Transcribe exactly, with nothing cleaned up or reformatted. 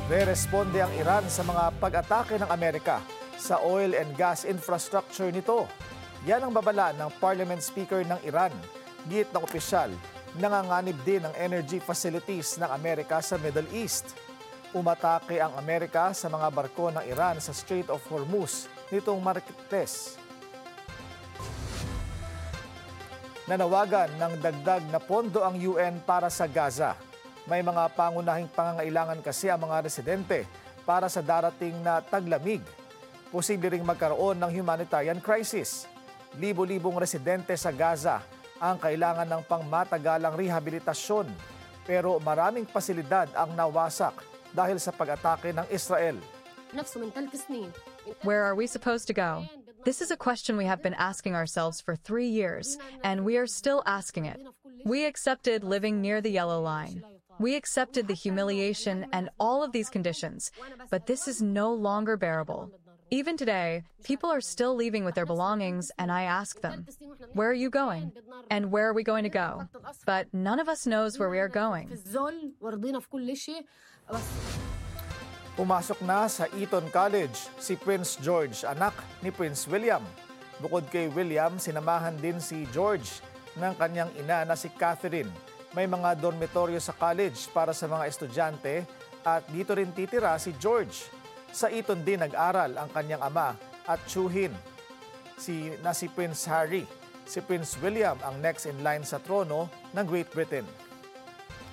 Re-responde ang Iran sa mga pag-atake ng Amerika sa oil and gas infrastructure nito. Yan ang babala ng Parliament Speaker ng Iran. Git ng opisyal, nanganganib din ang energy facilities ng Amerika sa Middle East. Umatake ang Amerika sa mga barko ng Iran sa Strait of Hormuz nitong Martes. Nanawagan ng dagdag na pondo ang U N para sa Gaza. May mga pangunahing pangangailangan kasi ang mga residente para sa darating na taglamig. Posible ring magkaroon ng humanitarian crisis. Libo-libong residente sa Gaza ang kailangan ng pangmatagalang rehabilitasyon. Pero maraming pasilidad ang nawasak dahil sa pag-atake ng Israel. Where are we supposed to go? This is a question we have been asking ourselves for three years, and we are still asking it. We accepted living near the yellow line. We accepted the humiliation and all of these conditions, but this is no longer bearable. Even today, people are still leaving with their belongings, and I ask them, where are you going? And where are we going to go? But none of us knows where we are going. Pumasok na sa Eton College si Prince George, anak ni Prince William. Bukod kay William, sinamahan din si George ng kanyang ina na si Catherine. May mga dormitoryo sa college para sa mga estudyante at dito rin titira si George. Sa Eton din nag-aral ang kanyang ama at tiyuhin si, na si Prince Harry. Si Prince William ang next in line sa trono ng Great Britain.